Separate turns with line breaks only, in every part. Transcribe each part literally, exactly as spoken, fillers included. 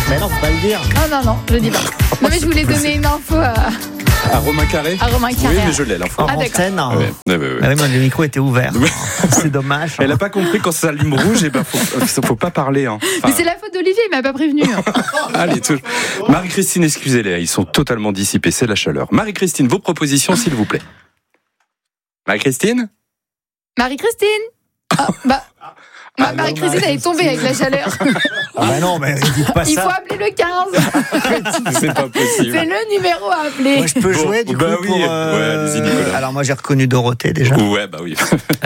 Mais non, faut pas le dire.
Ah non, non, je le dis pas. Non, mais je voulais donner une info à,
À Romain Carré.
à Romain Carré.
Oui, mais je l'ai l'info.
Ah,
En
d'accord.
antenne.
Ouais, ouais, ouais, ouais.
Ah oui, mais le micro était ouvert. C'est dommage.
Elle a pas compris quand ça s'allume rouge, et ben faut, faut pas parler. Hein. Enfin,
Mais c'est la faute d'Olivier, il m'a pas prévenu.
allez, tout... Marie-Christine, excusez-les, ils sont totalement dissipés, c'est la chaleur. Marie-Christine, vos propositions, s'il vous plaît. Marie-Christine.
Marie-Christine. Ah, bah. Ma Marie-Christine, elle est tombée avec la chaleur.
Ah bah non, mais dites pas
Il
ça.
faut appeler le quinze.
C'est pas possible.
C'est le numéro à appeler.
Moi, je peux
Bon,
jouer du
bah
coup
oui.
pour. euh,
Ouais, allez-y, Nicolas.
Alors moi, j'ai reconnu Dorothée déjà.
Ouais, bah oui.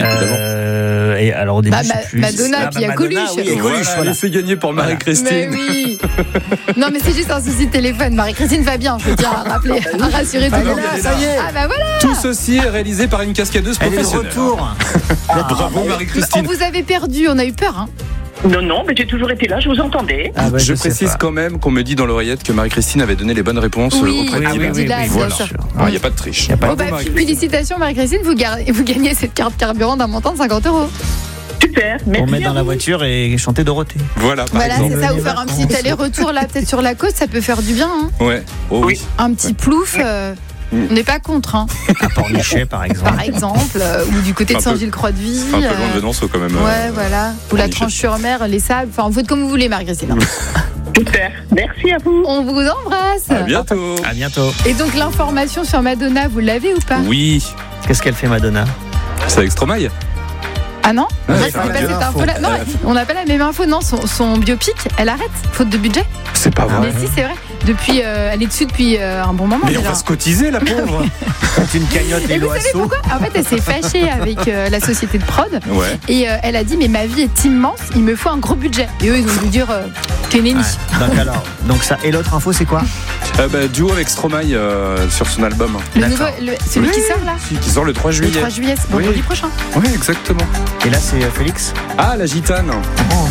Euh, et alors au début,
Bah,
je sais
Ma-
plus.
Madonna,
Ah,
puis il y a
Madonna,
Coluche.
oui, et Coluche,
Voilà,
voilà.
allez, c'est gagné pour
Mais
Marie-Christine.
oui. Non, mais c'est juste un souci de téléphone. Marie-Christine va bien, je veux dire, à rappeler, à rassurer tout
Ah
le
non,
monde.
mais
ça y est.
Ah bah voilà.
Tout ceci est réalisé par une cascadeuse
Elle est de
professionnelle.
retour.
Bravo
On
Marie-Christine.
vous avait perdu, on a eu peur. Hein.
Non, non, mais j'ai toujours été là, je vous entendais.
Ah bah,
Je
sais
précise
pas.
quand même qu'on me dit dans l'oreillette que Marie-Christine avait donné les bonnes réponses
Oui,
auprès de
ah
oui,
oui,
Dylan.
oui, Dylan, bien
Voilà.
sûr.
Il n'y a pas de triche.
Y a pas
Bon,
de-
bah,
Marie-Christine.
félicitations Marie-Christine, vous, gar- vous gagnez cette carte carburant d'un montant de cinquante euros.
Super, merci.
Pour mettre
à
dans la
vous.
voiture et chanter Dorothée.
Voilà, par
Voilà,
exemple.
c'est ça, vous faire un petit aller-retour là, peut-être sur la côte, ça peut faire du bien. Hein.
Ouais. Oh oui.
Un petit plouf, euh,
Mm.
on n'est pas contre, hein,
À Pornichet, par exemple.
par exemple, euh, ou du côté de
Un peu-
Saint-Gilles-Croix-de-Vie.
Un peu loin de
euh,
Venanceau quand même.
Ouais,
euh,
voilà. Ou la
Pornichet.
Tranche-sur-Mer, les sables. Enfin, vous faites comme vous voulez, Marie-Christine.
Super, merci à vous.
On vous embrasse.
À bientôt.
À bientôt.
Et donc, l'information sur Madonna, vous l'avez ou pas?
Oui.
Qu'est-ce qu'elle fait, Madonna?
C'est avec Stromae.
Ah non?
Ouais,
Moi,
c'est
c'est
pas
pas
la
cette
même
info-là. Non, on n'a pas la même info. Non, son, son biopic, elle arrête, faute de budget.
C'est pas vrai.
Mais si, c'est vrai. Depuis, euh, elle est dessus depuis euh, un bon moment
Mais on
déjà.
va se cotiser, la pauvre.
C'est une cagnotte
Et
et
vous savez pourquoi? En fait, elle s'est fâchée avec euh, la société de prod.
Ouais.
Et euh, elle a dit, mais ma vie est immense, il me faut un gros budget. Et eux, ils ont dû dire, euh, t'es nenni.
Donc alors, donc ça. Et l'autre info, c'est quoi?
Euh, bah, duo avec Stromae euh, sur son album.
Le
D'accord.
nouveau, le- celui qui
Oui.
sort là,
Qui sort le trois
le
juillet.
trois juillet, c'est
Oui.
vendredi prochain.
Oui, exactement.
Et là, c'est euh, Félix.
Ah, la gitane.
Oh.